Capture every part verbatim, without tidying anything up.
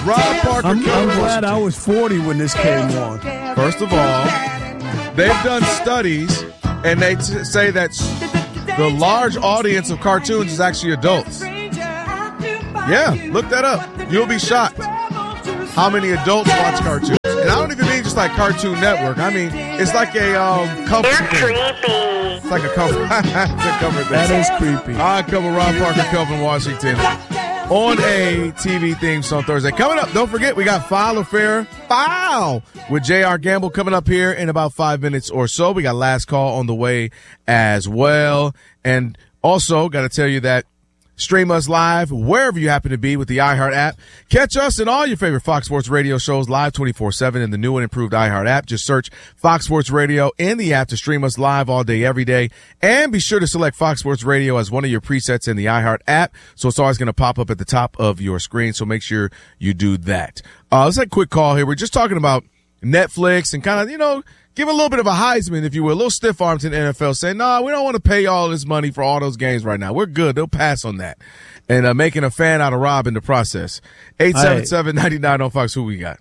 Rob Parker. I'm, I'm glad I was forty when this came on. First of all, they've done studies, and they t- say that the large audience of cartoons is actually adults. Yeah, look that up. You'll be shocked how many adults watch cartoons. And I don't even mean just like Cartoon Network. I mean, it's like a um, comfort You're thing. creepy. It's like a comfort, a comfort thing. That is creepy. I cover Rob Parker, Kelvin Washington on a T V theme song Thursday. Coming up, don't forget, we got File Affair File with J R Gamble coming up here in about five minutes or so. We got Last Call on the way as well. And also, got to tell you that stream us live wherever you happen to be with the iHeart app. Catch us in all your favorite Fox Sports Radio shows live twenty-four seven in the new and improved iHeart app. Just search Fox Sports Radio in the app to stream us live all day, every day. And be sure to select Fox Sports Radio as one of your presets in the iHeart app, so it's always going to pop up at the top of your screen. So make sure you do that. Uh, let's take a quick call here. We're just talking about Netflix and kind of, you know, give a little bit of a Heisman, if you will, a little stiff arm to the N F L, saying, no, nah, we don't want to pay all this money for all those games right now. We're good. They'll pass on that. And uh, making a fan out of Rob in the process. eight seven seven, nine nine on Fox. Who we got?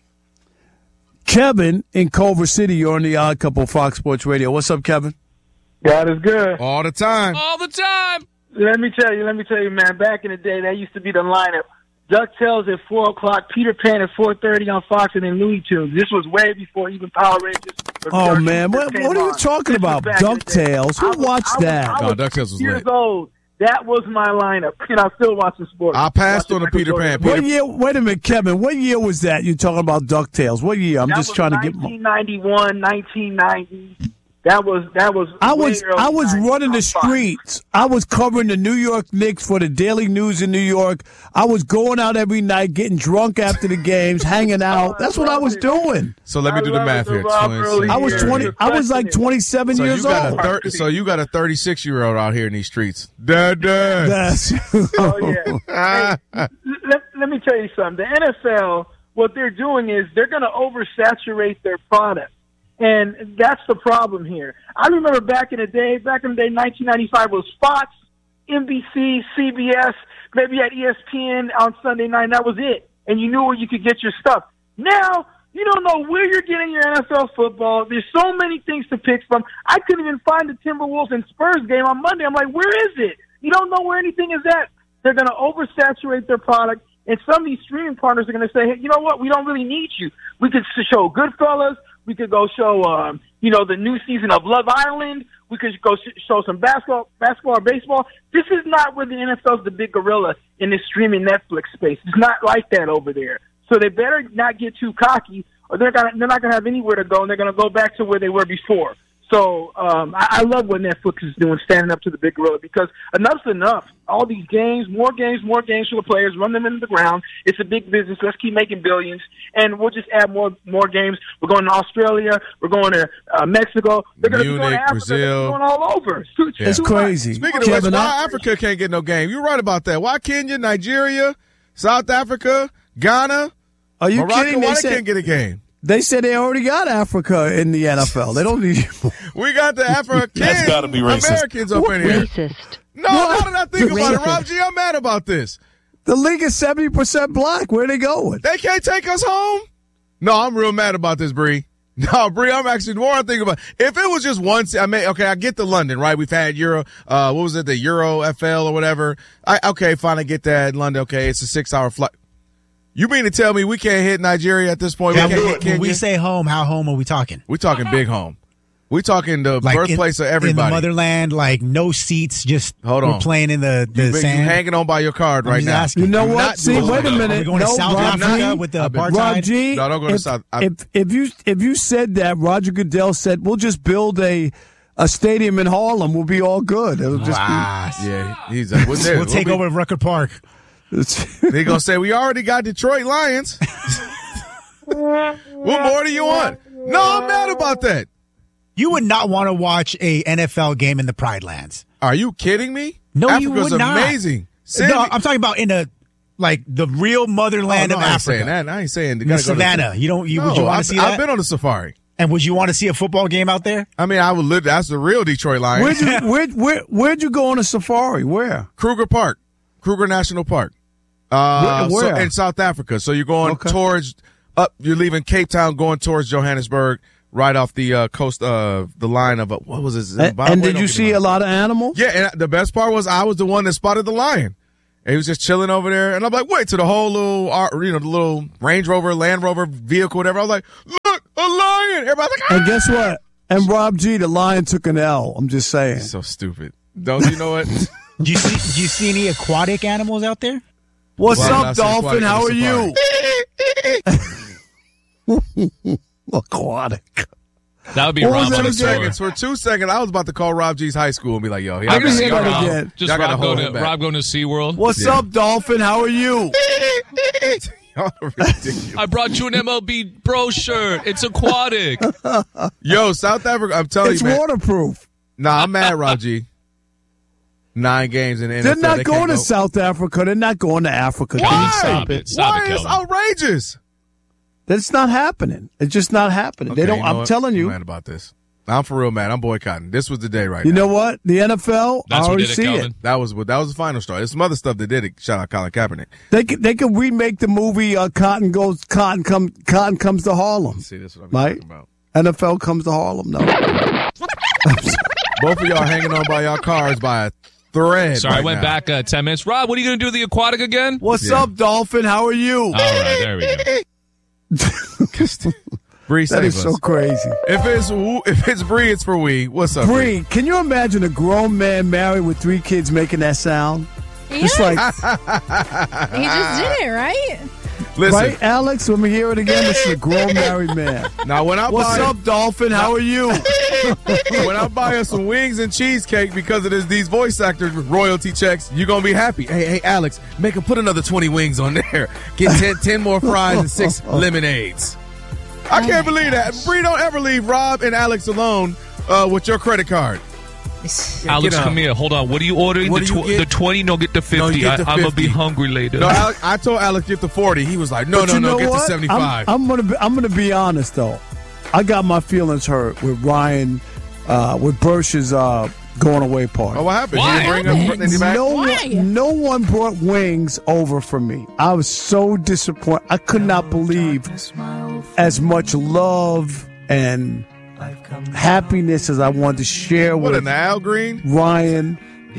Kevin in Culver City, you're on the Odd Couple Fox Sports Radio. What's up, Kevin? God is good. All the time. All the time. Let me tell you, let me tell you, man, back in the day, that used to be the lineup. DuckTales at four o'clock, Peter Pan at four thirty on Fox, and then Looney Tunes. This was way before even Power Rangers. Oh, man, what, what are you talking about? DuckTales? Who was, watched I was, that? I was, No, I was DuckTales was years lit. old. That was my lineup, and I still watch the sport. I passed on the Watching Peter Michael Pan. Jordan. What year? Wait a minute, Kevin. What year was that? You're talking about DuckTales. What year? I'm That just was trying to get. nineteen ninety-one, nineteen ninety. That was that was. I way was early I was nineties running on the Fox. streets. I was covering the New York Knicks for the Daily News in New York. I was going out every night, getting drunk after the games, hanging out. That's what I was doing. So let me I do the love math the here. Rob Twins. Early I was years. twenty. I was like twenty-seven So you years got old. a thir- so you got a thirty-six year old out here in these streets. Dad, dad. That's, Oh yeah. Hey, let, let me tell you something. The N F L, what they're doing is they're going to oversaturate their product, and that's the problem here. I remember back in the day, back in the day, nineteen ninety-five was Fox, N B C, C B S, maybe at E S P N on Sunday night. And that was it, and you knew where you could get your stuff. Now you don't know where you're getting your N F L football. There's so many things to pick from. I couldn't even find the Timberwolves and Spurs game on Monday. I'm like, where is it? You don't know where anything is at. They're going to oversaturate their product, and some of these streaming partners are going to say, hey, you know what? We don't really need you. We could show Goodfellas. We could go show, um, you know, the new season of Love Island. We could go sh- show some basketball, basketball or baseball. This is not where the N F L is the big gorilla in this streaming Netflix space. It's not like that over there. So they better not get too cocky, or they're gonna, they're not going to have anywhere to go, and they're going to go back to where they were before. So um, I, I love what Netflix is doing, standing up to the big gorilla, because enough's enough. All these games, more games, more games for the players, run them into the ground. It's a big business. Let's keep making billions, and we'll just add more more games. We're going to Australia. We're going to uh, Mexico. They're going to be going to Munich, Africa. Brazil. They're going all over. It's, it's crazy. Speaking of which, Kevin, why I- Africa can't get no game? You're right about that. Why Kenya, Nigeria, South Africa, Ghana, Are you Morocco, kidding? why They they said, can't get a game? they said they already got Africa in the N F L. They don't need. We got the African That's gotta be racist. Americans up in here. Racist. No, now that I think about it, Racist. Rob G, I'm mad about this. The league is seventy percent black. Where are they going? They can't take us home? No, I'm real mad about this, Bree. No, Bree, I'm actually, the more I think about it, if it was just one, I mean, okay, I get the London, right? We've had Euro, uh, what was it, the Euro F L or whatever. I, okay, fine, I get that. London, okay, it's a six hour flight. You mean to tell me we can't hit Nigeria at this point? Yeah, we can't when, hit when Kenya? we say home, how home are we talking? We're talking big home. We're talking the Like birthplace in, of everybody. in the motherland, like no seats, just Hold we're on. playing in the, the you, you sand. hanging on by your card I'm right just now. asking. You know I'm what? not See, doing wait a that. minute. Are we going no, to South Rob Africa G, with the I've been- apartheid? Rob G, No, don't go to if, South- I- if, if you if you said that, Roger Goodell said, we'll just build a a stadium in Harlem. We'll be all good. It'll just Wow. Yeah, he's like, what's there? We'll take be, over Rucker Park. be. They're going to say, we already got Detroit Lions. What more do you want? No, I'm mad about that. You would not want to watch a N F L game in the Pride Lands. Are you kidding me? No, Africa's you would not. amazing. Send No, me- I'm talking about in a like the real motherland Oh, no, of I ain't Africa. saying that. I ain't saying In you the gotta go to- savannah. You don't. You, No, would you want I've, to see that? I've been on the safari. and would you want to see a football game out there? I mean, I would live. That's the real Detroit Lions. Where'd you where, where, where'd you go on a safari? Where? Kruger Park, Kruger National Park. Uh, Where- where? So in South Africa. So you're going Okay. towards up. You're leaving Cape Town, going towards Johannesburg, right off the uh, coast of the line of uh, what was it? And, Zimbabwe? and did Don't you get see it a right. lot of animals? Yeah, and the best part was I was the one that spotted the lion. And he was just chilling over there, and I'm like, wait, to the whole little, uh, you know, the little Range Rover, Land Rover vehicle, whatever. I was like, look, a lion! Everybody's like, ah! And guess what? And Rob G, the lion took an L. I'm just saying. So stupid. Don't you know what? Do you see? Do you see any aquatic animals out there? What's Well, up, that's aquatic Dolphin? How are in you? Aquatic. That would be What Rob was that on the again? tour. Seconds, for two seconds, I was about to call Rob G's high school and be like, yo, he I I can can hear see that Rob. again. Just Y'all gotta Rob hold going him to back. Rob going to SeaWorld. What's Yeah. up, Dolphin? How are you? Y'all are ridiculous. I brought you an M L B Bro shirt. It's aquatic. Yo, South Africa, I'm telling It's you, man. waterproof. Nah, I'm mad, Rob G. Nine games in the N F L. They're not they going can't to go. South Africa. They're not going to Africa. Why? Can you Stop it. Stop Why? it, It's Kelvin. outrageous. That's not happening. It's just not happening. they Okay, don't. you know I'm what? telling you. I'm mad about this. I'm for real mad. I'm boycotting. This was the day right You now. know what? The N F L. That's I what already did it, see Kelvin. it. That was what that was the final straw. There's some other stuff that did it. Shout out Colin Kaepernick. They could. They could remake the movie. Uh, Cotton goes. Cotton come. Cotton comes to Harlem. See, this is what I'm Right? talking about. N F L comes to Harlem. No. Both of y'all hanging on by y'all cars by a thread. Sorry, right I went now. back uh, ten minutes. Rob, what are you going to do the aquatic again? What's Yeah. up, Dolphin? How are you? All right, there we go. Bree, that save is us. so crazy. If it's woo- if it's Bree, it's for we. What's up, Bree? Bree, can you imagine a grown man married with three kids making that sound? Just like, He just did it, right? Listen, right, Alex? Let me hear it again. This is a grown married man. now when I What's buy up, Dolphin? How are you? when I buy us some wings and cheesecake because of this, these voice actors with royalty checks, you're gonna be happy. Hey, hey, Alex, make him put another twenty wings on there. Get ten, ten more fries and six lemonades. I can't believe that. Bree, don't ever leave Rob and Alex alone uh, with your credit card. Alex, out. come here. Hold on. What are you ordering? What the, do you tw- get? the twenty? No, get the fifty. No, you get the I, I'm going to be fifty. hungry later. No, Alex, I told Alex get the forty. He was like, no, But no, you no, know get what? the seventy-five. I'm, I'm gonna be, I'm gonna be honest though. I got my feelings hurt with Ryan, uh, with Bursch's uh, going away party. oh, what happened? Why? He didn't bring Happened? up back? No Why? one, no one brought wings over for me. I was so disappointed. I could not believe as much love and happiness as I wanted to share What, with an Al Green? Ryan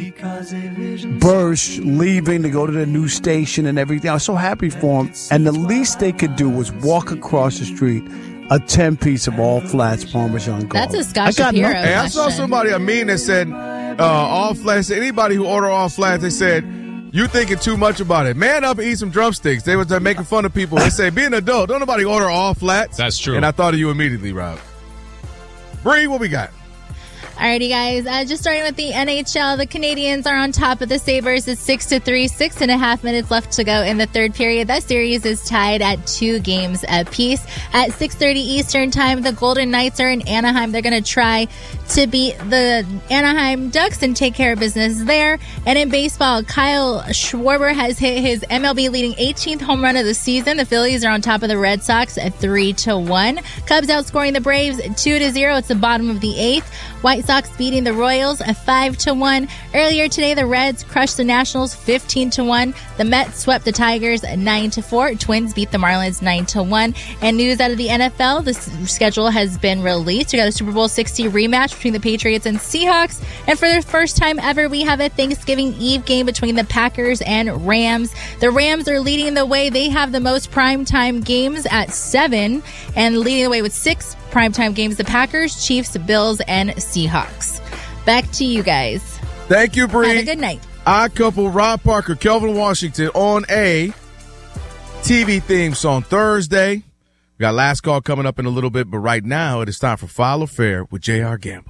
Bursch leaving to go to the new station and everything. I was so happy for him. And the least they could do was walk across the street a ten piece of all flats Parmesan garlic. That's a Scott I got Shapiro. no- Hey, I saw question. somebody, a meme that said, uh, all flats, anybody who order all flats, they said, you thinking too much about it. Man up and eat some drumsticks. They was uh, making fun of people. They say, be an adult. Don't nobody order all flats. That's true. And I thought of you immediately, Rob. Bree, what we got? Alrighty, guys. Uh, just starting with the N H L, the Canadians are on top of the Sabres. It's six to three, six and a half minutes left to go in the third period. That series is tied at two games apiece. At six thirty Eastern time, the Golden Knights are in Anaheim. They're going to try to beat the Anaheim Ducks and take care of business there. And in baseball, Kyle Schwarber has hit his M L B leading eighteenth home run of the season. The Phillies are on top of the Red Sox at three to one. Cubs outscoring the Braves two to zero. It's the bottom of the eighth. White Sox beating the Royals at five to one. Earlier today, the Reds crushed the Nationals fifteen to one. The Mets swept the Tigers nine to four. Twins beat the Marlins nine to one. And news out of the N F L, the s- schedule has been released. We got a Super Bowl sixty rematch between the Patriots and Seahawks. And for the first time ever, we have a Thanksgiving Eve game between the Packers and Rams. The Rams are leading the way. They have the most primetime games at seven and leading the way with six primetime games. The Packers, Chiefs, Bills, and Seahawks. Back to you guys. Thank you, Bree. Have a good night. Odd couple, Rob Parker, Kelvin Washington on a T V theme song Thursday. We got last call coming up in a little bit, but right now it is time for Foul or Fair with J R Gamble.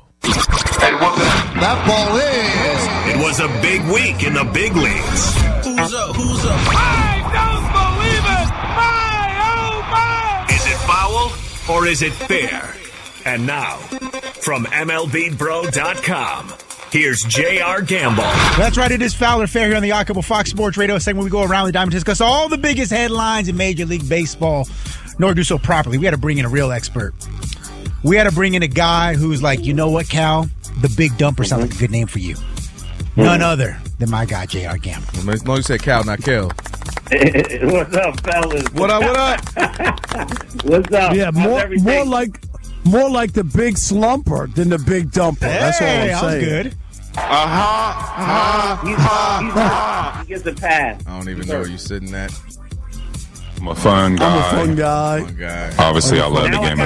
That ball is. It was a big week in the big leagues. Who's up? Who's up? I don't believe it! My, oh my! Is it foul or is it fair? And now, from M L B Bro dot com, here's J R Gamble. That's right. It is Foul or Fair here on the Odd Couple Fox Sports Radio segment. We go around the diamond to discuss all the biggest headlines in Major League Baseball. Nor do so properly. We had to bring in a real expert. We had to bring in a guy who's like, you know what, Cal? The Big Dumper sounds like a good name for you. None other than my guy, J R Gamble. No, you said Cal, not Kel. What's up, fellas? What up, what up? What's up? Yeah, How's more everything? more like more like the big slumper than the big dumper. That's all Hey, I'm that was saying. good. Uh-huh. He's, he's, he's, he gets a pass. I don't even know where you're sitting at. I'm a fun guy. I'm a fun guy. Fun guy. Obviously, I love the Now I game got